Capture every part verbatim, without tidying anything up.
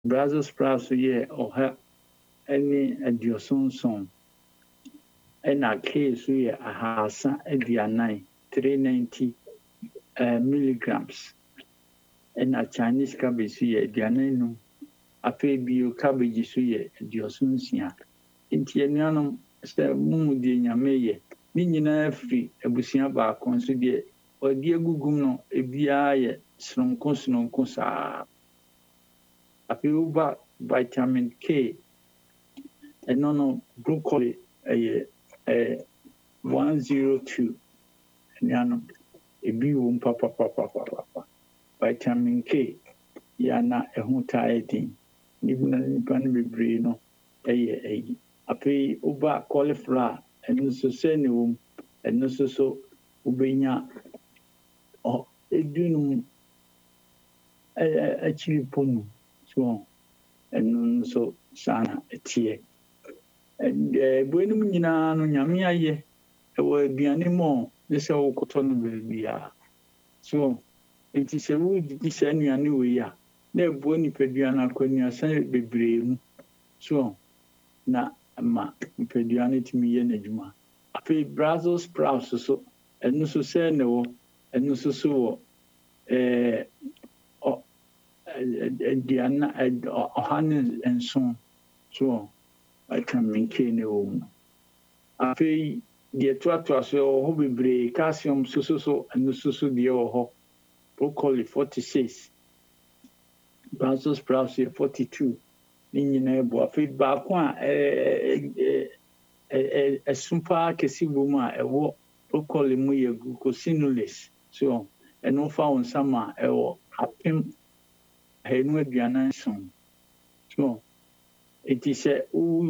Brussels sprouts yɛ ɔha ne aduɔsonson ɛna kale so yɛ ahasa aduanan three ninety uh, milligrams ɛna Chinese cabbage so yɛ aduanan num afei bio cabbage so yɛ aduɔsonsia nti anuanom sɛ mumu deɛ nyame yɛ ne nyinaa firi abusua baako nso deɛ ɔde agugum no ebiara yɛ sononko sononko saa afei woba vitamin K ɛno no broccoli ɛyɛ eh, one oh two anuanom ebi wɔ mu papapapapapa vitamin K yana ɛho taa yɛ den nipa nipa no bebree no ɛyɛ ɛyi afei woba cauliflower ɛno nso sɛ ne wɔ mu ɛno nso so wobɛnya ɔ edunum ɛɛ akyiri ponu so ɛno nso saa na ɛteɛ ɛɛ buenum nyinaa no nyame ayɛ ɛwɔ aduane mu ne sɛ wokɔtɔ no baabiara so nti sɛ wodidi saa nnuane wei a na ɛboa nipadua no akɔnnuasa bebree mu so na ma nipadua no tumi yɛ n'adwuma afei Brussels sprouts so ɛno nso sɛ ne wɔ ɛno nso so wɔ ɛɛ ɔ aduane ɔha ne nson so vitamin K ne wɔ mu afei deɛ toatoa so wɔ hɔ bebree calcium so so so ɛno so so deɛ wɔ hɔ broccoli forty-six Brussels sprouts yɛ forty-two ne nyinaa bu afei baako a ɛso paa kɛse wɔ mu a ɛwɔ broccoli mu yɛ glucosinolates so ɛno fa wo nsa ma ɛwɔ apem ahanu aduanan nson so eti sɛ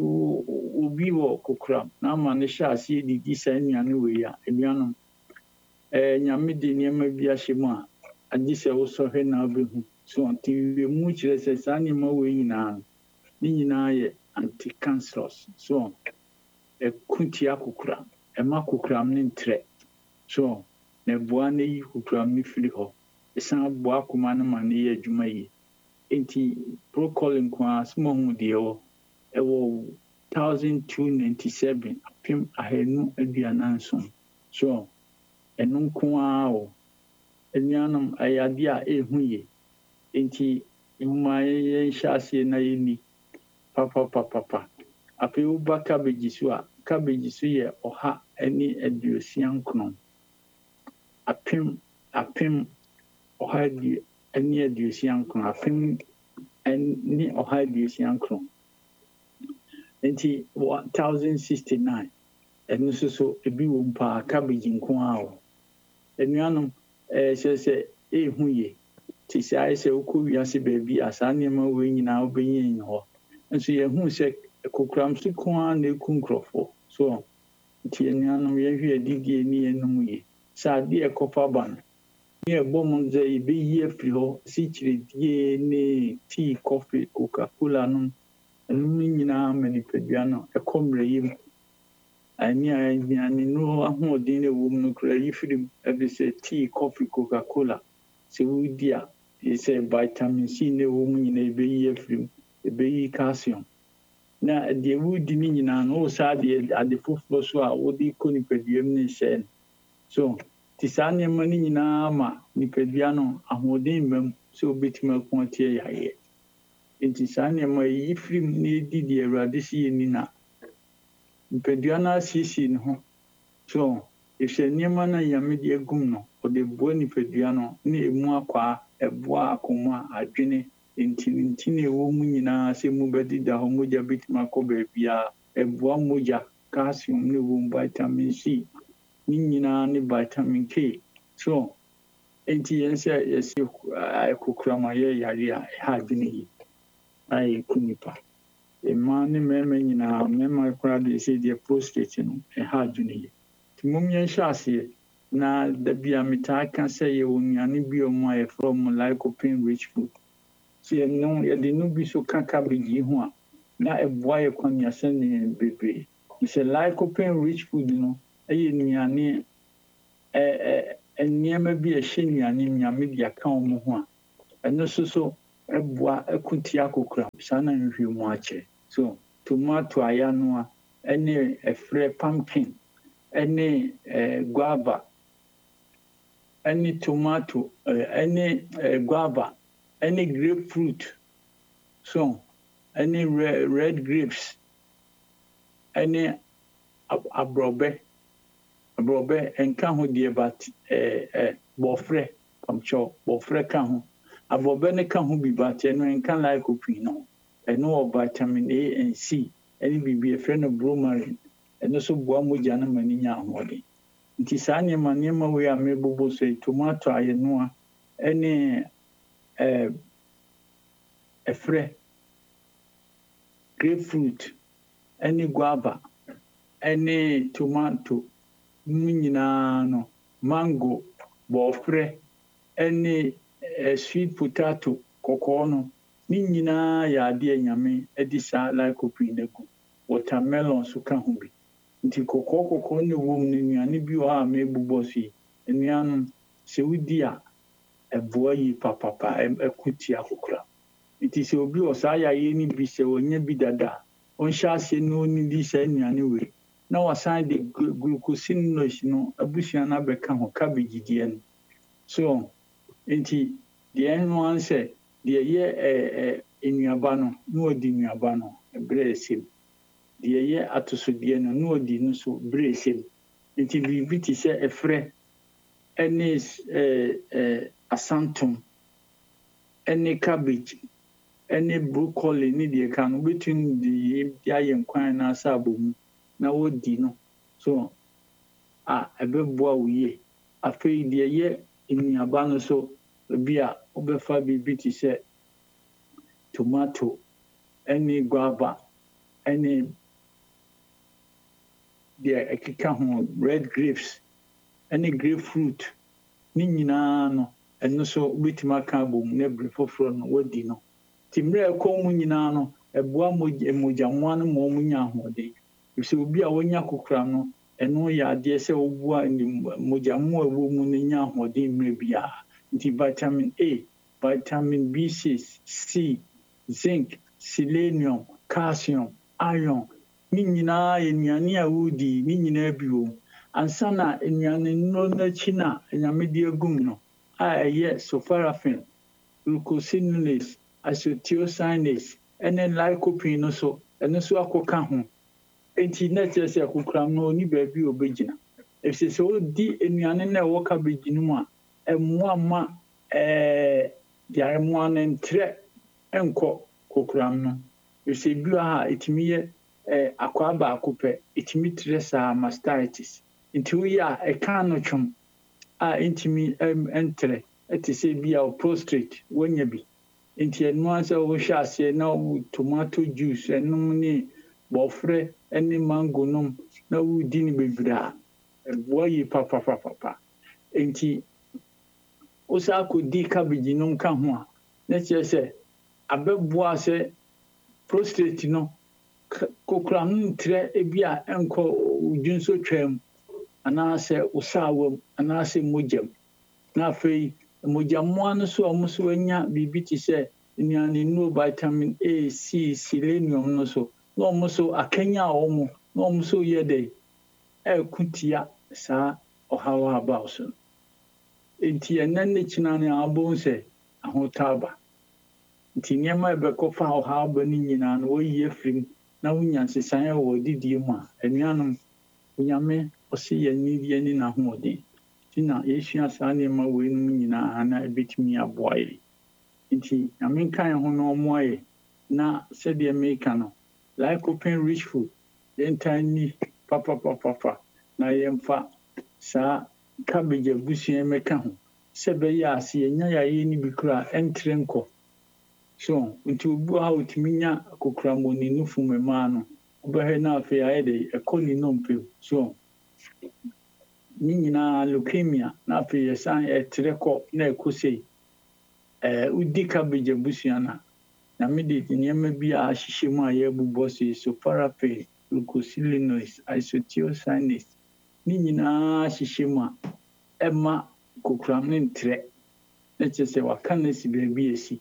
obi wɔ kokoram na ama ne hyɛ ase didi saa nnuane wei a aduanom ɛɛ nyame de nneɛma bi ahyɛ mu a agye sɛ wosɔhwɛ na wobɛhu so nti mu kyerɛ sɛ saa nneɛma wei nyinaa no ne nyinaa yɛ anti-cancerous so ɛkutia kokoram ɛma kokoram ne ntrɛ so na ɛboa ne yi kokoram ne firi hɔ ɛsan boa akoma no ma ne yɛ adwuma yie nti broccoli nko a sɛ hu deɛ wɔ ɛwɔ one thousand two hundred ninety-seven apem ahanu aduanan nson so ɛno nko a wɔ anuanom ɛyɛ adeɛ a ɛhu yie nti mma yɛnhyɛ aseɛ na yɛni papapapapa afei woba cabbage so a cabbage so yɛ ɔha ne aduosia nkron apem apem ɔha adi ne aduosia nkron apem ne ɔha aduosia nkron nti one thousand sixty-nine ɛno nso so ebi wɔ mu paa cabbage nko a wɔ anuanom ɛɛ sɛ sɛ ɛhu yie ti sɛ ayɛ sɛ wokɔ wiase baabi a saa nneɛma wei nyinaa wobɛnya yi hɔ nso yɛhu sɛ kokoram so ko a na ɛku nkurɔfoɔ so nti anuanom yɛhwɛ adidie ne yɛnom yie sɛ adeɛ ɛkɔfa ba no ne ɛbɔ mu sɛ yɛbɛyi afiri hɔ sikyiredie ne tea coffee coca-cola nom ɛnom nyinaa ma nipadua no ɛkɔ mmerɛyɛ mu ani a aduane no ahoɔden no ɛwɔ mu no kora yi firi mu ɛbi sɛ tea coffee coca-cola sɛ wodi a sɛ vitamin C ne ɛwɔ mu nyinaa ɛbɛyi afiri mu ɛbɛyi calcium na deɛ wodi ne nyinaa no wo saa deɛ ade foforɔ so a wode kɔ nipadua mu ne hyɛ no so ti saa nneɛma no nyinaa ma nipadua no ahoɔden mma mu sɛ wobɛtumi ako atie yɛayɛ nti saa nneɛma yi firi mu na ɛdi deɛ Awurade sɛ yɛni na nipadua no asiesie ne ho so ɛhwɛ nneɛma no nyame de agum no ɔde boa nipadua no na ɛmu akwaa ɛboa akoma adwene nti nti na ɛwɔ mu nyinaa sɛ mu bɛdeda hɔ mogya bɛtumi akɔ baabiara ɛboa mogya calcium ne ɛwɔ mu vitamin C ne nyinaa ne vitamin K so nti yɛn sɛ yɛsɛ kokoram a yɛ yare a ɛha adwene yi ayɛ ku nipa mmaa ne mmarima nyinaa mmarima koraa de sɛ deɛ prostate no ɛha adwene yi nti mom yɛnhyɛ aseɛ na da bi a metaa ka sɛ yɛwɔ nnuane bi ɔmo a yɛfrɛ mo lycopene rich food so yɛno yɛde no bi so ka cabbage yi ho a na ɛboa yɛ kɔnnuasa ne bebree sɛ lycopene rich food no ɛyɛ nnuane ɛɛ nneɛma bi a ɛhyɛ nnuane nyame de aka wɔn ho a ɛno nso so ɛboa ɛkutia kokram sana nhwe mu akyɛ so tomato ayanoa ɛne ɛfrɛ pumpkin ɛne eh, guava ɛne tomato ɛne eh, guava ɛne grapefruit so ɛne red, red grapes ɛne abrɔbɛ abrɔbɛ ɛnka ho deɛ but eh, eh, bɔfrɛ pamkyɛw bɔfrɛ ka ho abrɔbɛ ne ka ho bi but ɛno ɛnka lycopene no ɛno wɔ vitamin A and C ɛne biribi ɛfrɛ no bromelain ɛno so boa mogya no ma ne nya ahoɔden nti saa nneɛma nneɛma wei a mebobɔ so yi tomato ayɛnoa ɛne eh, ɛfrɛ grapefruit ɛne guava ɛne tomato mu nyinaa no mango bɔfrɛ ɛne eh, sweet potato kɔkɔɔ no ne nyinaa yɛ adeɛ nyame ɛde saa lycopene agu watermelon so ka ho bi nti kɔkɔɔ kɔkɔɔ ne wɔ mu no nnuane bi wɔ a mebobɔ so yi nnuano sɛ wodi a ɛboa yi papapa ɛko tia kokora nti sɛ obi wɔ saa yɛayɛ no bi sɛ ɔnyɛ bi dada ɔnhyɛ ase no ɔnidi saa nnuane wei na wasan de glucosinolates no abusua no abɛka ho cabbage deɛ no so nti deɛ ɛno an sɛ deɛ yɛ nnuaba no na ɔdi nnuaba no berɛ ɛsɛm deɛ yɛ atosodeɛ no na ɔdi no so berɛ ɛsɛm nti biribi te sɛ ɛfrɛ ɛne asantom ɛne cabbage ɛne broccoli ne deɛ ka no wobɛtumi de ayɛ nkwan no asa abɔ mu na wɔdi no so a ɛbɛboa wo yie afei deɛ yɛ nnuaba no so bi a wobɛfa biribi te sɛ tomato ɛne guava ɛne deɛ ɛkeka ho red grapes ɛne grapefruit ne nyinaa no ɛno so wobɛtumi aka abɔ mu na bere foforɔ no wɔdi no nti mmerɛ ɛkɔ mu nyinaa no ɛboa mogyamoa no ma ɔmu nya ahoɔden sɛ obi a wɔnya kokora no ɛno yɛ adeɛ sɛ woboa mogyamoa ɛwɔ mu no nya ahoɔden mmerɛ biara nti vitamin A vitamin B six C zinc selenium calcium iron ne nyinaa yɛ nnuane a wodi ne nyinaa bi wɔ mu ansa na nnuane no n'akyi na nyame de agum no a ɛyɛ sulforaphane glucosinolates isothiocyanase ɛne lycopene no so ɛno so akɔka ho enti na kyerɛ sɛ kokram no oni baabi obɛgyina ɛfisɛ sɛ wodi nnuane na ɛwɔ cabbage no mu a ɛmmoa ma ɛɛ yaremoa no ntrɛ ɛnkɔ kokram no ɛfisɛ bi wɔ ha ɛtumi yɛ ɛɛ akwaa baako pɛ ɛtumi trɛ saa mastitis nti woyɛ a ɛka no twom a ɛntumi ɛntrɛ ɛte sɛ bi a prostrate wɔnya bi nti ɛno sɛ wohwɛ aseɛ na tomato juice ɛnom ne bɔfrɛ ɛne mango nom na wodi ne bebree a ɛboa yi papapapapa nti wosa akɔdi cabbage nom ka ho a na kyerɛ sɛ abɛboa sɛ prostate no kokora no ntrɛ ebi a ɛnkɔ dwunso twam anaasɛ wosaawam anaasɛ mogyam na afei mogyamoa no so a ɔmo so anya biribi te sɛ nnuane no vitamin A, C, selenium no so na ɔmo so akanya a ɔmo na ɔmo so yɛ dɛ ɛko tia saa ɔhaw a aba so no nti ɛnɛ ne kyina ne abɔ sɛ ahotaba nti nneɛma ɛbɛkɔfa ɔhaw aba no nyinaa no wɔyi afirim na wonya nsesan wɔ didie mu a anuanom onyame ɔse yɛ nidie ne n'ahoɔden nti na yɛsua saa nneɛma wei no nyinaa na ɛbɛtumi aboa yɛ nti nyame nka yɛn ho na ɔmmoa yɛ na sɛdeɛ meka no lycopene rich food yɛntan ni papapapapa na yɛmfa saa cabbage abusua mɛka ho sɛ bɛyɛ ase yɛnya yɛayɛ no bi kora ɛntrɛ nkɔ so nti obi a otumi nya kokoramoni no fumema no wobɛhwɛ na afei ayɛ de ɛkɔ ne nnompe so ne nyinaa leukemia na afei yɛsan ɛtrɛ kɔ na ɛkɔ sei ɛɛ wodi cabbage abusua no na mede nneɛma bi a ahyehyɛ mu a yɛbobɔ so yi sulforaphane glucosinolates isothiocyanase ne nyinaa ahyehyɛ mu a ɛma kokoram no ntrɛ na kyerɛ sɛ waka no si baabi asi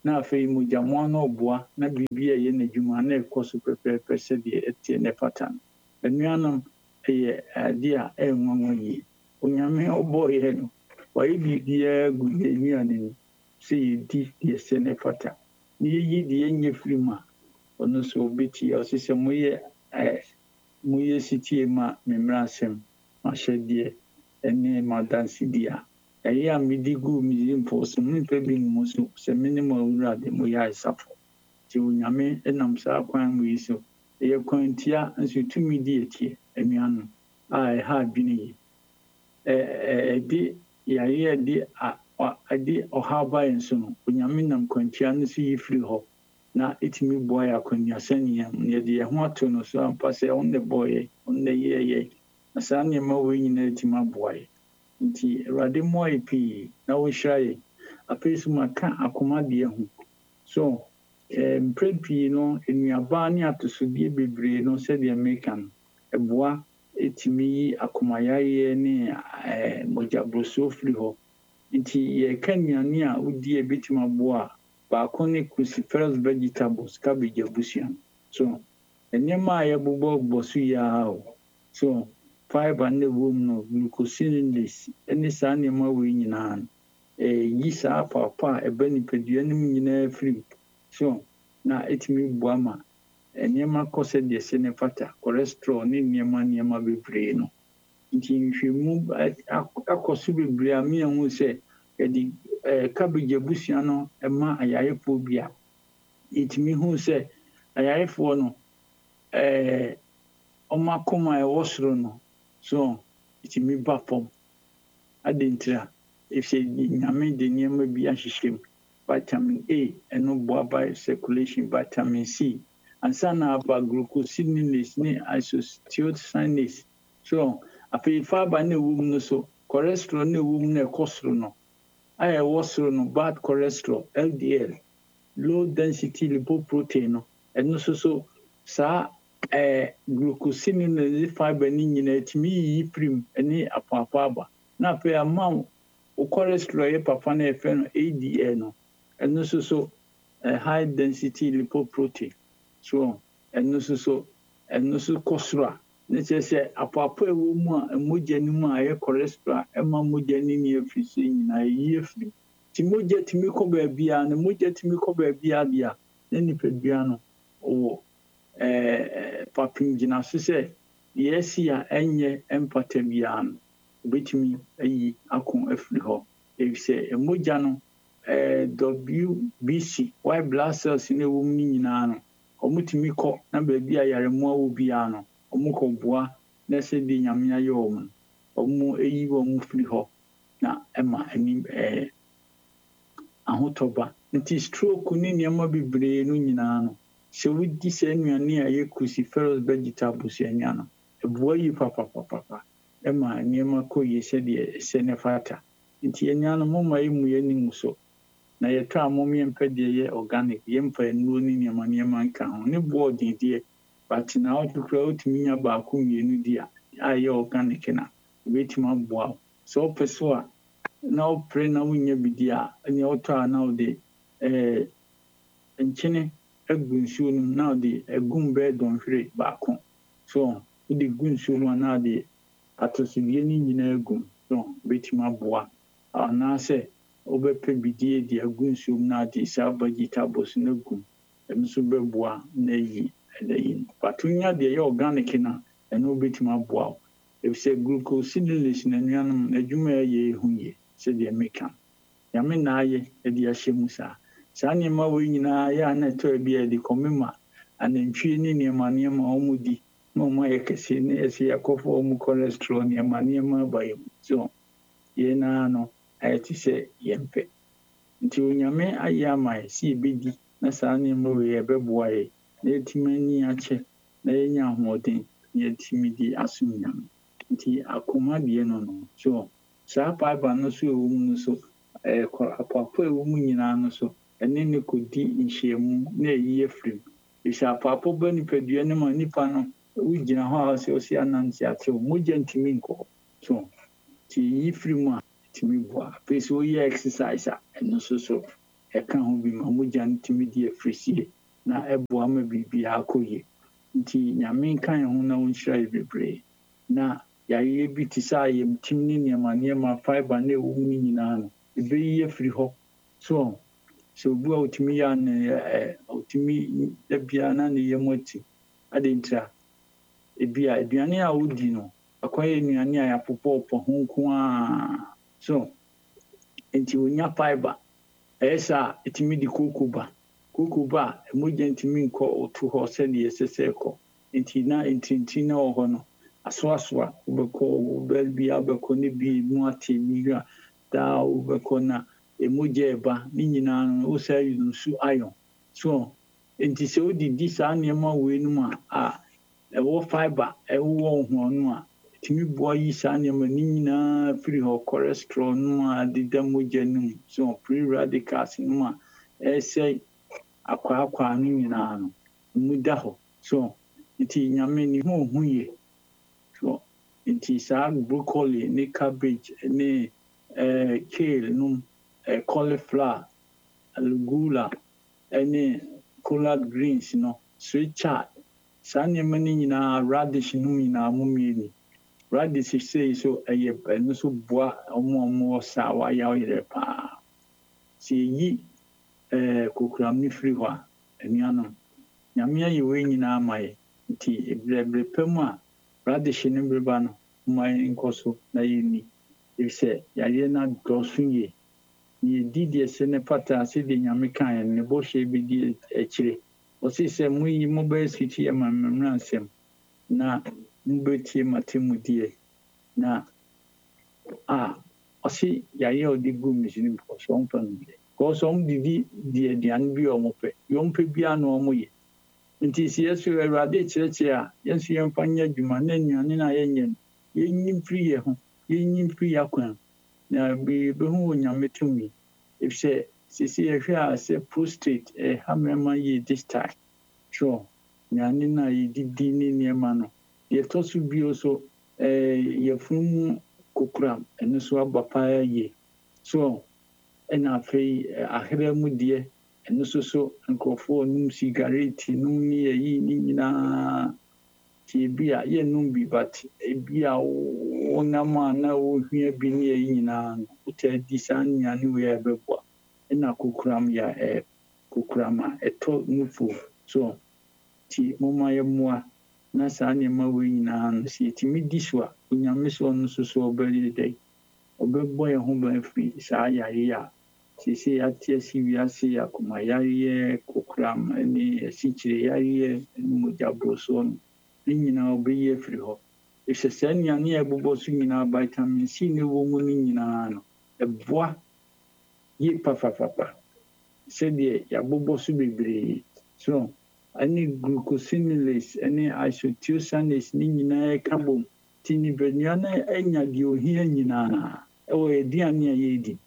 na afei mogyamoa no ɔboa na biribi a ɛyɛ n'adwuma na ɛkɔ so pɛpɛɛpɛ sɛdeɛ ɛteɛ ne fata no. Anuanom ɛyɛ ade a ɛnwanwa yie. Onyame ɔbɔɔyɛ no wayɛ biribiara gu yɛn nnuane no sɛ yɛdi deɛ sɛ ne fata. Na yɛyi deɛ ɛnyɛ firi mu a ɔno nso ɔbɛtie. Ɔse sɛ moyɛ moyɛ sitie ma me mmaransɛm m'ahyɛdeɛ ɛne m'adansedie a ɛyɛ a mede gu Misraimfoɔ so mempɛ bi mu so sɛ me ne mo Awurade moyɛ asafo. Nti Onyame ɛnam saa kwan mu yi so ɛyɛ kwantia nso tumi di atie anuanom a ɛha adwene yi. Ɛde yɛayɛ de ɛde ɔhaw ba yɛn so no Onyame nam kwantia no so yi firi hɔ na ɛtumi boa yɛ akwannya sɛnea yɛde yɛn ho ato no so ampa sɛ ɔno na ɛbɔɔyɛ ɔno na ɛyɛɛ na saa nneɛma wei nyinaa tumi aboa yɛ. Nti Awurade mmoa yɛ pii na wɔnhyira yɛ. Afei so maka akomadeɛ ho. So mprɛ pii no nnuaba ne atosodeɛ bebree no sɛdeɛ meka no ɛboa ɛtumi yi akomayareɛ ne mogyaborosoɔ firi hɔ. Nti yɛka nnuane a wodi ɛbɛtumi aboa a baako ne cruciferous vegetables, cabbage abusua. So nneɛma a yɛbobɔbɔ so yi ara o. So fiber ne wɔ mu no glucosinolates ne saa nneɛma wei nyinaa no ɛyi saa apaapa a ɛba nipadua no mu nyinaa firi. So na ɛtumi boa ma nneɛma kɔ sɛdeɛ sɛ ne fata, cholesterol ne nneɛma nneɛma bebree no. Nti nhwɛmu akɔ so bebree a mehu sɛ yɛde cabbage abusua no ɛma ayarefoɔ bi a ɛtumi hu sɛ ayarefoɔ no ɔmo akoma a ɛwɔ soro no so ɛtumi ba fam. Adentira ɛfisɛ Nyame de nneɛma bi ahyehyɛ mu. Vitamin A ɛno boa by circulation, vitamin C ansa na aba glucosinolates ne isothiocyanase. So afei fiber ne ɛwɔ mu no so cholesterol ne ɛwɔ mu na ɛkɔ soro no a ɛwɔ soro no bad cholesterol L D L, low density lipoprotein no ɛno so so saa glucosinolates fiber ne nyinaa ɛtumi yiyi firim ne apaapa aba. Na afei ama wo cholesterol yɛ papa na ɛfɛ no A D L no ɛno so so high density lipoprotein. So ɛno so so ɛno so kɔ soro a ne kyerɛ sɛ apaapa ɛwɔ mu a mogya no mu a ɛyɛ cholesterol ɛma mogya no ni afiri so nyinaa ɛyi afiri. Nti mogya tumi kɔ baabiara no mogya tumi kɔ baabiara deɛ a na nipadua no ɔwɔ papim gyina so sɛ yɛasi a ɛnyɛ ɛmpata biara no obɛtumi ayi ako afiri hɔ. Ɛfisɛ mogya no W B C white blood cells ne ɛwɔ mu nyinaa no ɔmo tumi kɔ na baabi a yaremmoa wɔ biara no ɔmo kɔ boa na sɛ de Nyame ayɛ ɔmo no ɔmo ɛyi wɔn firi hɔ na ɛma anim ahotɔba. Nti stroke ne nneɛma bebree no nyinaa no sɛ wodi sɛ nnuane a ɛyɛ cruciferous vegetables anya no ɛboa yi papapapapa ɛma nneɛma kɔ yie sɛdeɛ ɛsɛ ne fata. Nti anya no moma yi mu yɛnim so na yɛtɔ a mom yɛmpɛ deɛ yɛ organic yɛmfa nnuro ne nneɛma nneɛma nka ho ne boɔ ɔdendeɛ but na wotokura wotumi nya baako mmienu di a ayɛ organic na wobɛtumi aboa wo. Sɛ wopɛ so a na wopere na wonya bi di a ne wotɔ a na wode nkyene agu nsuo no na wode agum bɛɛ dɔnhwere baako. So wode gu nsuo no a na wode atosodeɛ no nyinaa agum. So wobɛtumi aboa. Anaasɛ wobɛpɛ bidie de agu nsuo mu na wode saa vegetables no agum. Ɛno nso bɛboa na ayi ɛdayi no. But wonya deɛ ɛyɛ organic no a ɛno wobɛtumi aboa wo. Ɛfisɛ glucosinolates na nnuanom adwuma a ɛyɛ ɛhu yie sɛdeɛ meka. Nyame na ayɛ ɛde ahyɛ mu saa. Saa nneɛma wei nyinaa yɛ a na ɛtɔ bi a ɛde kɔme ma anantwie ne nneɛma nneɛma a wɔn di na wɔn ayɛ kɛseɛ ne ɛsɛ yɛakɔfa wɔn cholesterol nneɛma nneɛma aba yɛ mu. So yɛn naa no ayɛ te sɛ yɛmpɛ. Nti Onyame ayɛ ama yɛ sɛ yɛbɛdi na saa nneɛma wei yɛbɛboa yɛ na yɛtumi ani akyɛ na yɛnya ahoɔden na yɛtumi di asom Nyame. Nti akoma deɛ no no so saa fiber no so ɛwɔ mu no so apaapa ɛwɔ mu nyinaa no so ɛne ne kɔdi nhyiamu na ɛyi afiri mu. Ɛhyɛ apaapa ba nipadua no ma nipa no wogyina hɔ a sɛ ɔsi anante ate wo mogya ntumi nkɔ. So nti yi firi mu a ɛtumi boa. Afei sɛ woyɛ exercise a ɛno so so ɛka ho bi ma mogya no tumi di afirisie na ɛboa ma biribi akɔ yie nti nyame nka yɛn ho na wɔnhyira yɛ bebree na yɛayɛ bi te sɛ ayɛmtim ne nneɛma nneɛma fiber na ɛwɔ mu no nyinaa no ɛbɛyi afiri hɔ so sɛ obi a otumi yɛ ne otumi da biara na ne yɛ mu ati ade ntra ebi a aduane a wodi no akɔyɛ nnuane a yɛapopɔpɔ ho nko a so nti wonya fiber ɛyɛ sɛ ɛtumi di koko ba koko ba a mogya ntumi nkɔ otu hɔ sɛdeɛ ɛsɛ sɛ ɛkɔ nti na ntintin na wɔ hɔ no asoasoa wobɛkɔ wobɛl bi abɛkɔ ne bi mu ate miwia daa wobɛkɔ na emogya ɛba ne nyinaa no wo sɛ yi nsu ayɔn so nti sɛ wodidi saa nneɛma wei no mu a ɛwɔ fiber ɛwɔ ho no a tumi boa yi saa nneɛma ne nyinaa firi hɔ cholesterol no a deda mogya no mu so free radicals no a ɛsɛ akwaakwa no nyinaa no mu da hɔ so nti nyame ne ho hu yie so nti saa broccoli ne cabbage ne eh, kale no eh, cauliflower arugula ne collard greens no sweet chard saa nneɛma no nyinaa radish no nyinaa mo mmienu radish sei so ɛyɛ ɛno so boa ɔmo ɔmo saa wayɛ ɔyɛ paa sɛ yi eh, kokuram ne firi hɔ a anuanom nyame ayɛ wei nyinaa ma yɛ nti ebrɛbrɛ pɛ mu a radish no breba no ma nkɔ so na yɛni efisɛ yɛayɛ na dɔso yie yɛdi deɛ sɛ ne pata sɛ deɛ nyame kaeɛ no ne bɔhyɛ bi di akyire ɔse sɛ moyi mobɛyɛ siti yɛ ma mmemmra nsɛm na mobɛtie matemudie na a ɔse yɛayɛ ɔde gu misiri bikɔ so ɔmfa no deɛ kɔɔ sɛ ɔmdedi deɛ aduane bi a ɔmopɛ yɔmpɛ biara na ɔmoyɛ nti sɛ yɛso awurade kyerɛkyerɛ a yɛnso yɛmfa nyɛ adwuma na nnuane no a yɛnyɛ no yɛnyi mfiri yɛ ho yɛnyi mfiri yɛ akwan na bɛhu wɔ nyame tumi efisɛ sisi yɛhwɛ a sɛ prostate ɛha mmarima yɛ this time so nnuane no a yɛdidi ne nneɛma no yɛtɔ so bio so yɛfunumu kokuram ɛno so aba paa yie so ɛna afei ahera mu deɛ ɛno so so nkurɔfoɔ nom sigareti nom ne yɛyi ne nyinaa nti ebi a yɛnnom bi but ebi a wonam a na wohia bi ne yɛyi nyinaa no wotɛ di saa nnuane wei a ɛbɛboa ɛna kokuram yɛ ɛ kokuram a ɛtɔ nufu so ti moma yɛ mmoa na saa nneɛma wei nyinaa no sɛ yɛtumi di so a onyame so ɔno so so ɔbɛyɛ dɛ ɔbɛbɔ yɛn ho ban firi saa yare a sisi ate asi wiase akoma yareɛ kokuram ne asikyire yareɛ ne mogyaboro so no ne nyinaa ɔbɛyi afiri hɔ ɛhyɛ saa nnuane a ɛbobɔ so nyinaa vitamin C ne wɔ mu no nyinaa no ɛboa yi papapapa sɛdeɛ yɛabobɔ so bebree so ɛne glucosinolase ɛne isothiocyanase ne nyinaa ɛka bom nti nipadua no anya deɛ ohia nyinaa ɛwɔ aduane a yɛdi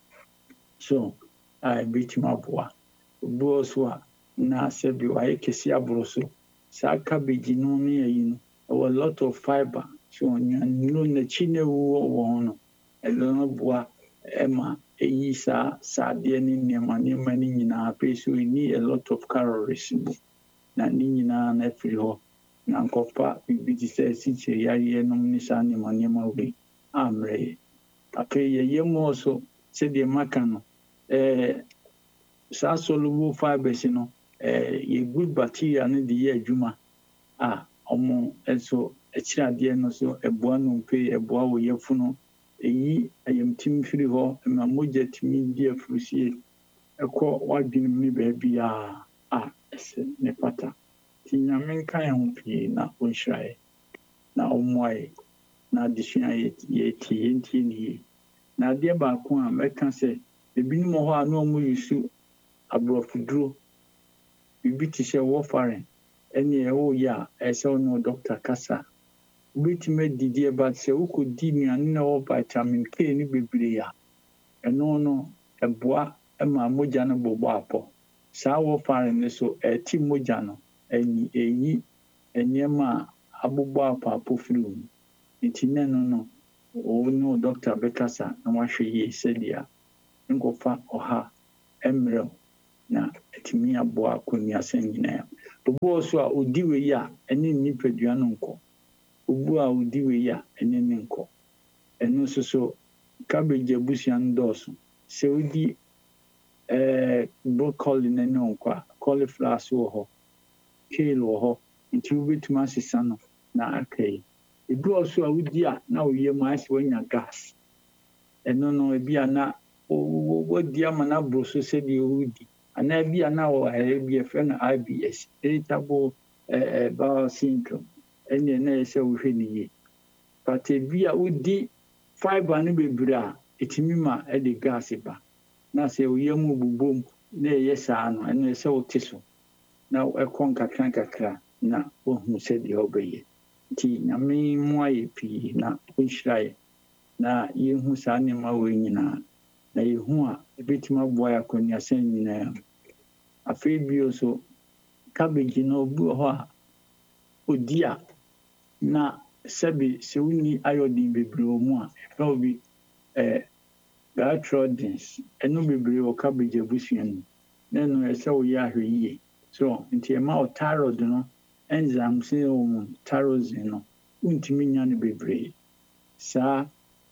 so a ɛbɛtumi aboa obuɔ so a na sɛbi wayɛ kɛse aboro so saa cabbage no ne ayi no ɛwɔ a lot of fiber so nnuano n'akyi na ɛwɔ wɔ ho no ɛno no boa ɛma ɛyi saa saadeɛ ne nneɛma nneɛma no nyinaa pɛ so ɛni a lot of calories bu na ne nyinaa na afiri hɔ na nkɔfa biribi te sɛ asikyire yareɛ nom ne saa nneɛma nneɛma wei ammerɛ yɛ afei yɛyɛ mu so sɛdeɛ maka no eh saa soluble fibers no eh yɛ good bacteria no de yɛ adwuma a ɔmo ɛso akyiradeɛ no so ɛboa no mpe ɛboa wɔ yɛfunu eyi ayɛmtim firi hɔ ma mogya tumi di afurusie ɛkɔ wadwenem ne baabi a a ɛsɛ ne pata ti nyame nka yɛn ho pii na ɔnhyira yɛ na ɔmmoa yɛ na adesua yɛ yɛtie yɛntie ne yie na adeɛ baako a mɛka sɛ ebinom hɔ a na ɔmo yusu aborɔfoduro bibi te sɛ warfarin ɛne ɛwɔ yɛ a ɛsɛ ɔno dɔkta kasa wobɛtumi adidi ɛba sɛ wokɔdi nnuane na ɛwɔ vitamin K ne bebree a ɛno no ɛboa ma mogya no bobɔ apɔ saa warfarin no so ɛti mogya no ɛyi ɛyi nneɛma a abobɔ apɔ apɔ firi mu nti ne no no ɔno dɔkta bɛkasa na wahwɛ yie sɛdeɛ nkɔfa ɔha mmerɛ na etimi aboa akonia san nyina obu so a odi we ya ene nipadua no nko obu a odi we ya ene ne nko eno so so cabbage abusia ndoso se odi eh broccoli na ne nko cauliflower so ho kale ho nti ubetuma sisa no na akai edu also a odi a na oye mu ase wanya gas eno no ebia na wodi amana broso se di odi ana bia na o bia friend I B S irritable eh bowel syndrome ene na ese wo hwe niye but bia odi fiber no bebra etimi ma e de gas ba na se oye mu bubom na eye saa no ene ese wo tiso na ekon kakran kakra na wo hu se di obeye ti nyame mu aye pi na onhirae na yehu saa ne ma wo nyina na yehu a ebetima boa ya konia san nyina afi bio so cabbage no bu ho a odia na sebi se uni iodine bebre omu a no bi eh gastrodins eno bebre o cabbage abusuan na no ese wo ya hweye so nti e ma o thyroid no enzyme se o mu tyrosine no untimi nya ne bebre sa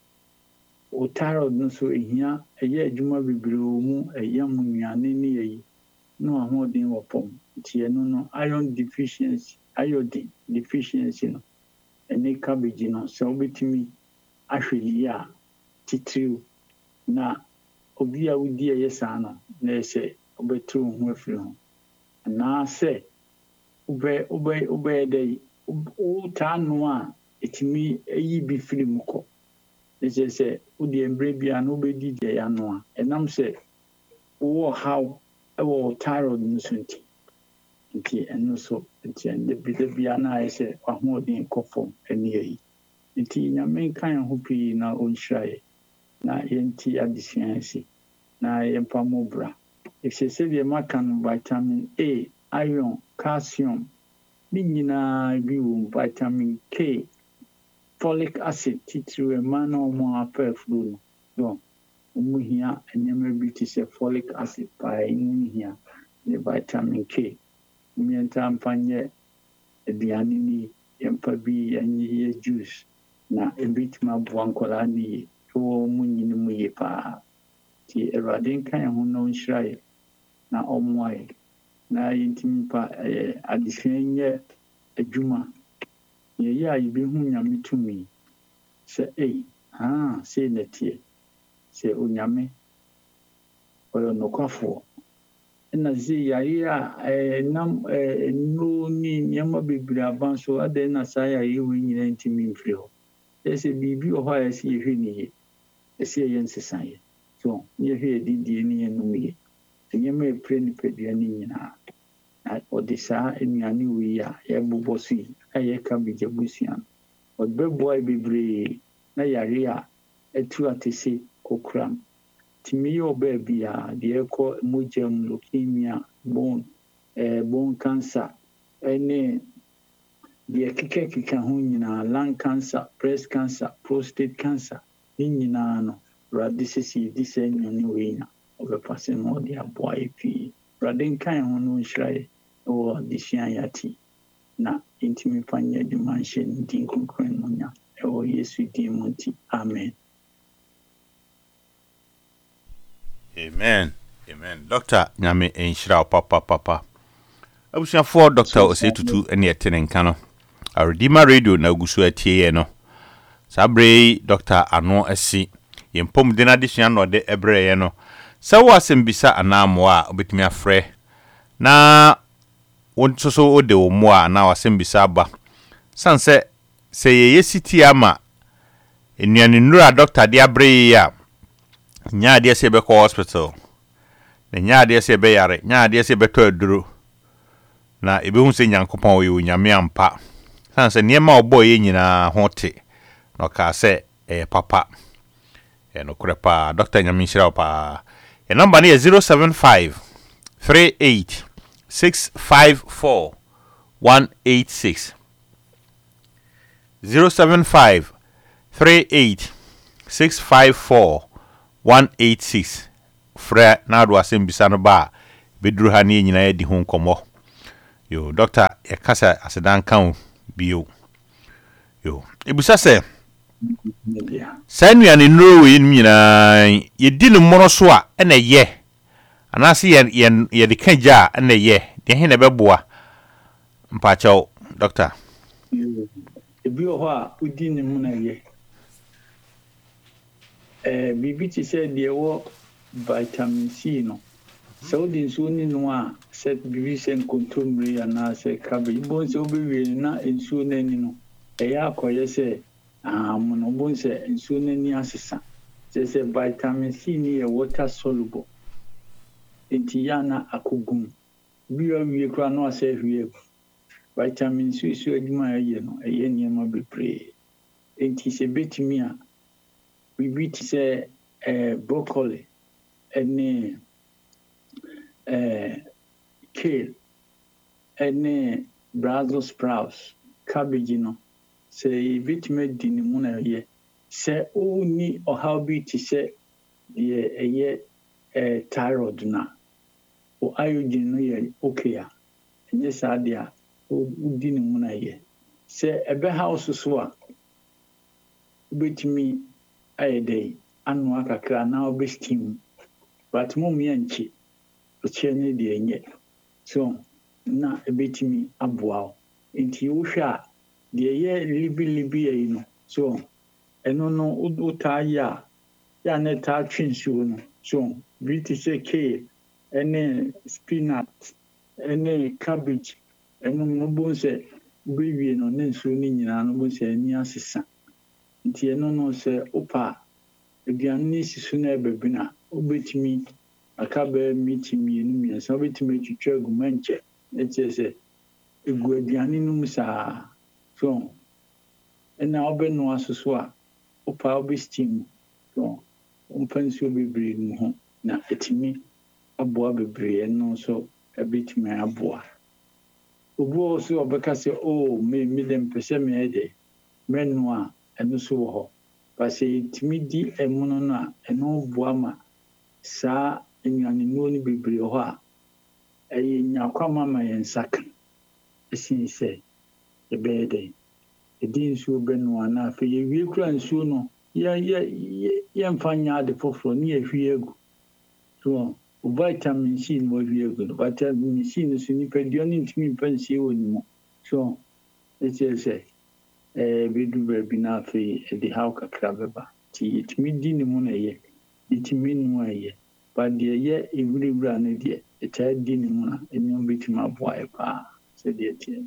o thyroid no so ehia eye adwuma bebre omu eyam nuane ne yi no ahodin wopom nti eno no iron deficiency iodine deficiency no ene cabbage no so obetimi ahweli a titiriu na obi a wodi eyesa no na ese obetu ho afiri ho na se obe obe obe dey o ta no a etimi eyi bi firi mu ko ese se odi embre bia no obedi de ya no a enam se wo how ewo thyroid nsunti nti eno so nti ende bide bia na ese ahoodin kofom eni yi nti nyame kan ho pi na onhirae na yenti adisiansi na yempamobra exercise de makan vitamin A iron calcium ni nyina bi wo vitamin K folic acid titru e mana omo afa flu no omo hia enyema bi ti se folic acid pa inu hia the vitamin K mienta mpanye ediani ni yempa bi enye juice na ebitima bwankola ni wo munyini mu yepa ti eradin kan ho no nhirae na omoae na yintimpa eh, adihwenye adwuma ye ya yibi hu nyame tumi se ei ah se netie se onyame oyo nokwafo na zi ya ya eh, nam eh, no ni nyama bibiri abanso ade na saya ye wi nyina ntimi mfiri ho ese bibi o ho ese ye hwini ese ye nsesan ye so ye hwe didie ni enum ye nyama e pre ni pedua ni nyina na odisa enuane wi ya ye bubosi aye cabbage abusian odbebo ai bibiri na yare a etu atese kokram timi yo baby a de ko mojam leukemia bone eh bone cancer ene de kike kike ho nyina lung cancer breast cancer prostate cancer nyina no radisisi dise nyane we nya obepase no de aboa epi radin kan ho no nhirae o disian yati na intimi panye de mansion din konkren no nya e o Yesu din monti amen. Amen. Amen. Doctor Nyame enhira papa papa. Abusia for Doctor Osetutu ene etene nka no. Aredima radio na gusu atie no. Sabre Doctor Ano esi. Yempom de na desua no de ebre ye no. Sa wo asembisa anamo a obetimi afre. Na wonso so ode wo mo a na wasembisa ba. Sanse se ye yesiti ama enuane nura Doctor de abre ya. Nya de se be ko hospital na nya de se be yare nya de se be to aduro na ebe hu se nyankopon wo ye nyame ampa sanse niema obo ye nyina hote no ka se eh papa e no krepa Doctor Nyame Nhyira pa e number ni zero seven five three eight six five four one eight six zero seven five three eight six five four one eight six fra na do asembisa no ba beduru ha ne nyina yɛ di ho nkɔmmɔ. Yo doctor yakasa asedan kan bio. Yo ebusa sɛ sa nuane nuro we nim nyina yedi ne mmoro so a na ye anase ye ye de ka gya na ye de he na beboa mpa chaw doctor. Ebi o ho a udi ne mu na ye eh bibi ti sɛ de wo vitamin C no so de so ni no a set bibi sɛ nkontomri ana sɛ cabbage bon so be wie na ensuo na ni no eya akoye sɛ ah mono bon sɛ ensuo na ni asesa sɛ sɛ vitamin C ni yɛ water soluble enti ya na akogum biwa wie kra no asɛ hwie vitamin C so adwuma yɛ no ɛyɛ niema bebree enti sɛ betimi a bibi ti sɛ eh broccoli ene eh kale ene Brussels sprouts cabbage no sɛ betimi di ne mu na yɛ sɛ o ni ɔhaw bi ti sɛ yɛ ɛyɛ eh thyroid na o iodine no yɛ okay a ɛnyɛ saa de a o di ne mu na yɛ sɛ ɛbɛ house so a betimi ayɛ dɛ anu akakra na obe steam but mo mi anchi o che ne de enye so na ebetimi aboa enti wo hwa de ye libi libi yi no so eno no uta ya ya ne ta twinsuo no so british kale ene spinach ene cabbage eno no bo se bewie no ne nsuo ni nyina no bo se ani asesa nti eno no se opa aduane sisu na bebi na obetimi akaba mitimi enu mi asa obetimi twitwa agumanche eche se egu aduane no musa so ena obenu asusu a opa obestim so umpansi bebree mu ho na etimi aboa bebree no so ebetimi aboa obu oso obeka se oh me me dem pese me ede menu a enu so wo ho parce etimi di emuno na eno boa ma sa enyane no ni bebree ho a eye nyakwama ma yensaka esin se ebede edin so benu ana fe ye wie kura nsuo no ya ya ya mfanya de foforo ni ehwie egu so vitamin C no ehwie egu no vitamin C no so ni pedio ni ntimi mpansie woni mo so eche se eh bidu bebi na fe de how kakra beba ti etimi di ne mu na ye etimi nu aye ba de ye ewuri wura na de eta di ne mu na enyo betimi aboa e pa se de tie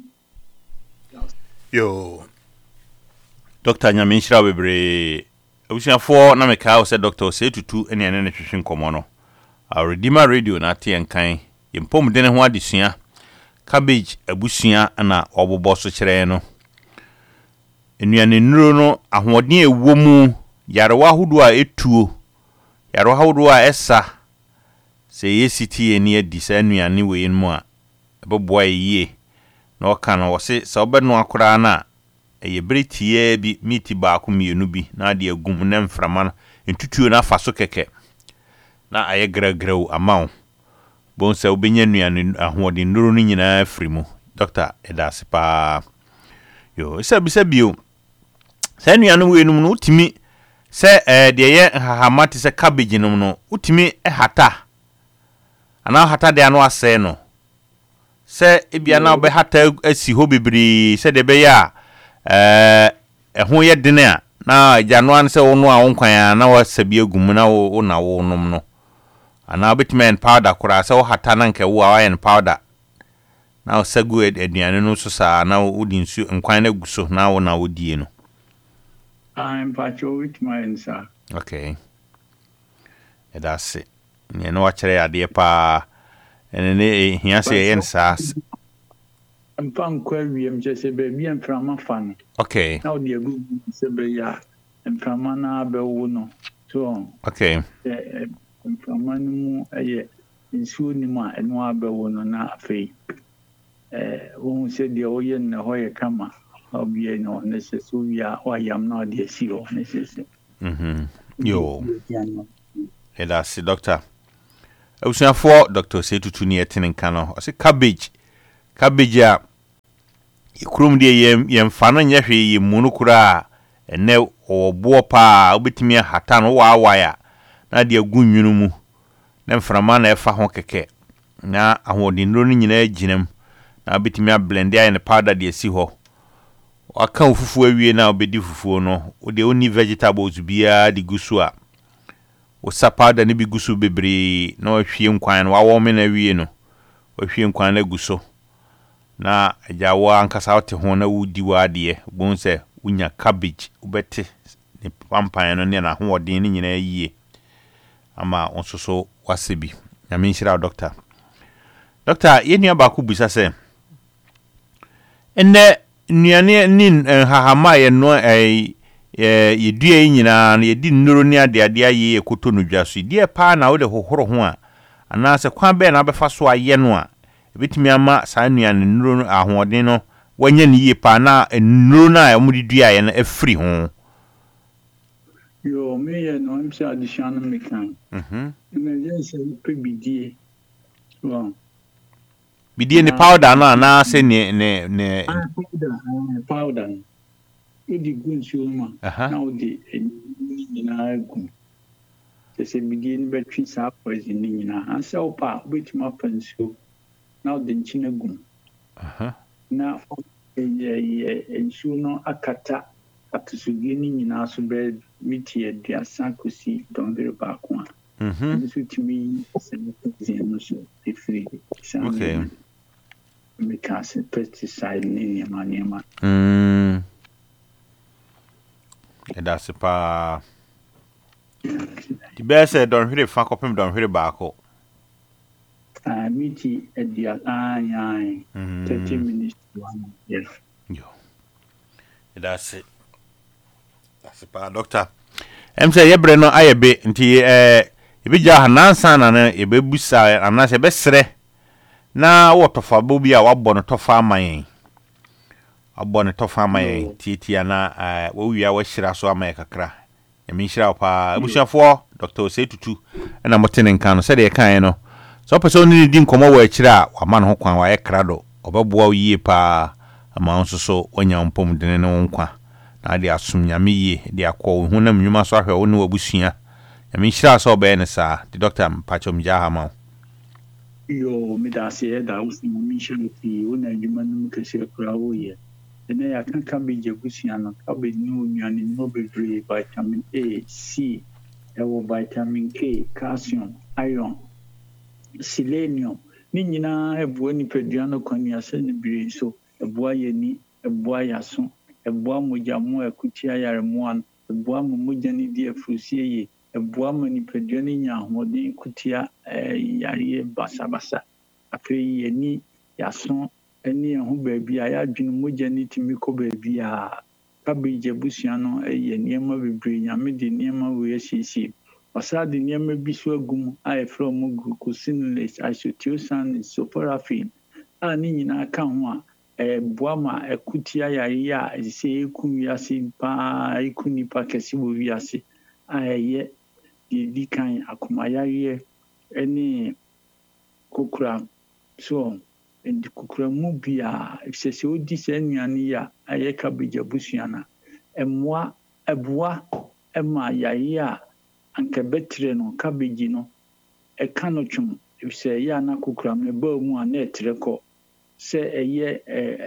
yo doctor Nyaminshira bebre abusiafo na meka o se doctor se tutu ene ene ne hwehwe nkomo no Redeemer radio na tie nkan yempom de ne ho adesua cabbage abusua na obobo so kire no enuane nuro no ahoɔden ewo mu yarewa hodo a etuo yarewa hodo a esa se yesiti eni adi sa enuane we mu a ebeboa yie na oka no wose se obɛno akora na eye bretie bi miti ba ko mienu bi na de agum na mframa no entutuo na afa so keke na aye gragrau amaw bon se obenya nuane ahoɔden nuro no nyina afrimu doctor edase pa yo esa bisa bio sa nuane we num no utimi se eh de ye hahamati se cabbage num no utimi ehata ana hata de anu ase no se ebia na obe hata asi ho bibiri se de be ya eh eho ye dene a na agya no an se wo no a wonkwan na wasabi agum na wo na wo num no ana obetmen powder kura se wo hata na nke wo a iron powder na osagu aduane no so sa na wodi nsu nkwan na guso na wo na wodie no I'm pacho with my answer. Okay. That's it. You know what I did pa and then he say answers. I'm fan query am just a baby and from a fan. Okay. Now the good say ya and from ana be wono. So okay. Eh from anu eh nsu ni ma eno abe wono na afei. Eh won say de oye na hoye kama. Obie no necessary ya o yam na de si o necessary. Mhm. Yo. Hey, that's the doctor. Abusuafo Doctor Setutu ni etenenka no. Ose cabbage. Cabbage a yekrom de yem yemfa no nyehwe yemunu kura ene obo pa obetimi hata no wa waya na de agunwunu mu na mframa na efa ho keke na ahodinro no nyina aginam na obetimi blend ya ne powder de esi ho aka ofufu awie na obedi fufu no ode oni vegetables bia de gusu a wosa powder ne bi gusu bebre na ohwie nkwan no wawo me na awie no ohwie nkwan na guso na ajawa ankasa wote ho na wudi wade bon se unya cabbage ubete ne pampan no ne na ho odin ne nyina yie ama onsoso wasebi na me nshira doctor doctor ye nua ba ku bisa se enne nuane nin hahama ye no eh ye dua nyina na ye di nnuro ne ade ade aye ekoto no dwaso die pa na wo de hohoro ho a ana se kwan be na befa so aye no a ebetimi ama saa nuane nnuro ahoden no wanya ni ye pa na nnuro na amudi dua ye na afri ho. Yo me ye no im sa addition me kan mhm me se pe bidie well bidie ni powder na na se ne ne ne powder powder udi gun shuma na udi na gun se bidie ni betwi sa poison ni nyina ansa opa betima panso na udi nchina gun aha na ye ensu no akata atusugie ni nyina so be miti aduasa kosi donbere ba ko a mhm so timi se no so free okay because pesticide ni nyama nyama mm e da se pa di best don hwere fa kopem don hwere ba ko ah miti adia ai ai thirty minutes one yes yo e da se that's pa doctor em say yebre no ayebe nti eh ebija hanansa na na ebebusa anase besre na wotofa bo bi a wabɔ no tofa aman abɔ no tofa aman titia na eh wo wia wo hyira so aman kakra emi hyira pa abusuafo Doctor Setutu na motene nka no se de kan no so person ni di nkomo wa akyira wa man ho kwan wa ye krado obeboa wo yie pa ama nso so onya mpom dene ne nkwa na de asum nyame yie de akɔ ho na mnwuma so ahwe wo ne wabusua emi hyira so be ne sa di doctor mpachom jahama yo mi da se da usi mi shiriti una juma no kese krawo ye ene ya kan kan bi je busua no ka be ni onuane no bebre vitamin A C ewo vitamin K calcium iron selenium ni nyina ebuo ni pedua no kwani ase ni bire so ebuo ye ni ebuo ya so ebuo mojamu ekutia yare mu an ebuo moja ni die frusie ye ebuo ma ni pedua ni nya hodin kutia yare basabasa afei ye ni yaso eni ho baabi a ya dwene moja ni timi ko baabi a kabije busua no ye niema bebre nyame de niema we asisi osade niema bi so agum a efro mu glucosinolase isotiosan sulforaphane a ni nyina ka ho a eboa ma ekutia yare a se eku wiase pa eku nipa kesi wo wiase a ye di kan akoma yare eni kokura so endi kokura mu bia sese odi se nuane ya aye kabija busuana emwa eboa ema yare a anka betre no kabiji no e kano twum se ya na kokura me ba mu a na etre ko se eye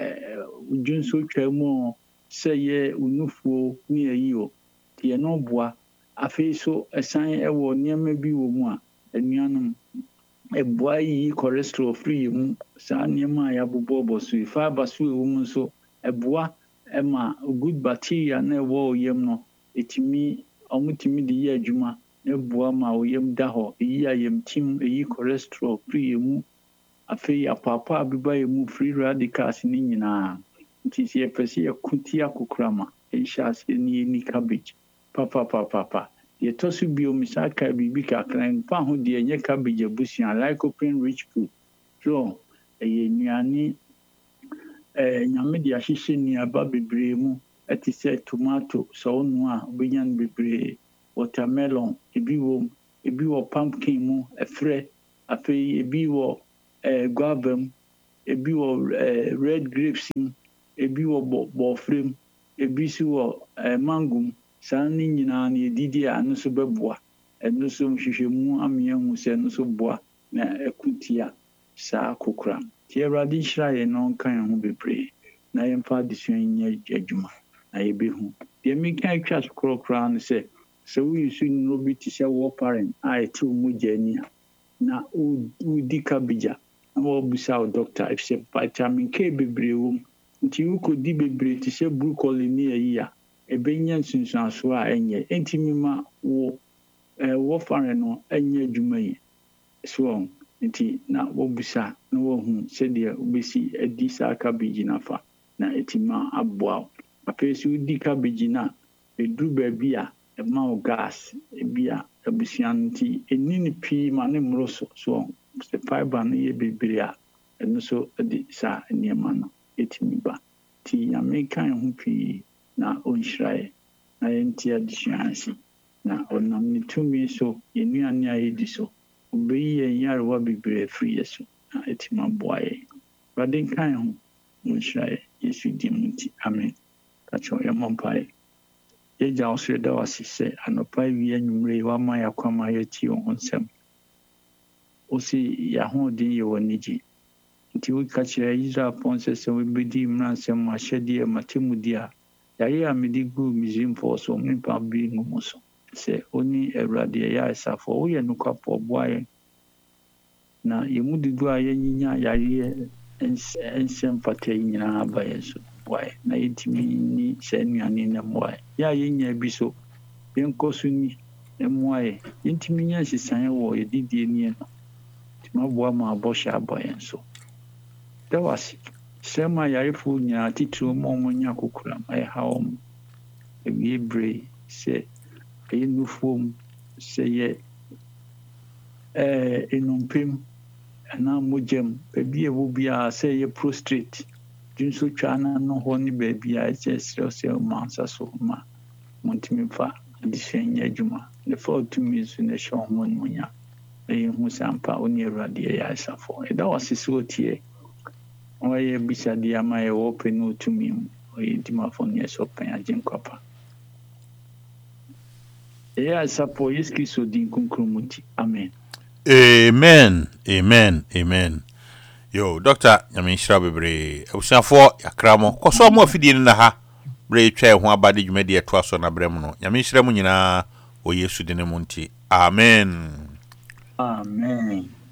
ujunso twam se ye unufuo ni ayi tie no boa afei so esan ewo niam bi wo mu a anuanom eboa yi cholesterol free mu sa niam ya bobobo so fiber so wo mu so eboa ema good bacteria na ewo yem no etimi omutimi de ye adwuma eboa ma oyem da ho yi ayem tim yi cholesterol free mu afei apapa abiba yemu free radicals ni nyina nti se pese yakuti akokrama enshas ni ni cabbage papa papa papa ye tosu biomisaka bibi kakran pa ho de enye cabbage abusia lycopene rich food so eye nuane eh nyame de ahihye ni aba bebre mu etise tomato so no a obenyan bebre watermelon ebi wo ebi wo pumpkin mu efre afei ebi wɔ eh guava mu, ebi wɔ eh red grapes mu, ebi wɔ bɔfrɛ mu, ebi si wɔ eh mango mu. Saa ne nyinaa ne edidi a no so bɛboa. Ɛno so nhwehwɛmu amea hu sɛ no so boa na ɛkutia saa kokora. Ti Awurade hyira yɛn no nkan ho bebree. Na yɛmfa adesua nyɛ adwuma na yɛbɛhu. Deɛ meka atwa so korɔkora no sɛ sɛ woyi so nnuro bi te sɛ warfarin a ɛte wo mogya ani a na wodi cabbage a na wɔbusa wo doctor ɛfisɛ vitamin K bebree wɔ mu. Nti wokɔdi bebree te sɛ broccoli ne ayi a ɛbɛnya nsunsuanso a ɛnyɛ. Ntimi ma wo warfarin no ɛnyɛ adwuma yi. So nti na wɔbusa na wɔhu sɛdeɛ wobɛsi adi saa cabbage nafa na ɛtima aboa wo. Afei so wodi cabbage na ɛduru baabi a ɛma wo gas ebi a abusua no nti ɛni ne pii ma ne mmoro so so sɛ fiber no yɛ bebree a ɛno so de saa nneɛma no ɛtumi ba. Nti Nyame kan ho pii na ɔnhyira yɛ na yɛnti adesua ase na ɔnam ne tumi so yɛnnuane a yɛdi so ɔbɛyi yɛn yarewa bebree afiri yɛ so na ɛtumi aboa yɛn. Awurade nkan ho ɔnhyira yɛ Yesu din mu nti amen. Kacho yɛmmɔ mpaeɛ. Yɛgya wo so da wase sɛ anɔpa wie anwummere wama yɛakwama yɛtie wo ho nsɛm. Wo se yɛahoɔden yɛ wɔ anigye. Nti woka kyerɛ Israelfoɔ sɛ sɛ wobɛdi mmara nsɛm ahyɛdeɛ matemmudi a yɛayɛ a mede gu Misraimfoɔ so mempa bi ngu mu so. Sɛ ɔne Awurade ɛyɛ asafoɔ woyɛ nokwafoɔ boa yɛn na yɛmu dodo a yɛnyinya yareɛ nsɛm fata yi nyinaa aba yɛn so. Why? Na yɛntimi ni sɛ nnuane na mmoa. Yɛ a yɛnya bi so yɛnkɔ so ni mmoa yɛ. Yɛntimi nya nhyehyɛeɛ wɔ yɛdidie nie no. Tumi aboa ma abɔhyɛ aba yɛn so. Da wase sɛ ma yarefoɔ nyinaa titiri ma ɔmo nya kokora ma yɛha wɔn. Ewie bere sɛ ɛyɛ nufuo mu sɛ yɛ ɛɛ enumpem anaa mogya mu baabi a ɛwɔ biara sɛ yɛ prostrate. Junso twana no ho ni baabi a ɛkyɛ srɛ sɛ mansa so ma montimi fa adesua nyɛ adwuma. Ne fa otumi nso na hyɛ ɔmo nmunya. Ɛyɛ hu sampa oni Awurade yɛ asafo. Ɛda wase so tie. Ɔyɛ bisade ama yɛ wɔ pɛ no otumi mu. Ɔyɛ dimafo ne so pɛn agye nkwapa. Ɛyɛ asafo Yesu Kristo din konkron mu nti. Amen. Amen. Amen. Amen. Yo, Doctor Nyame nhyira bebree. Abusuafo yakramo. Koso mo afidie no na ha. Bre twa ho abade dwumadi eto aso na brem no. Nyame nhyira mu nyina o Yesu din mu nti. Amen. Amen.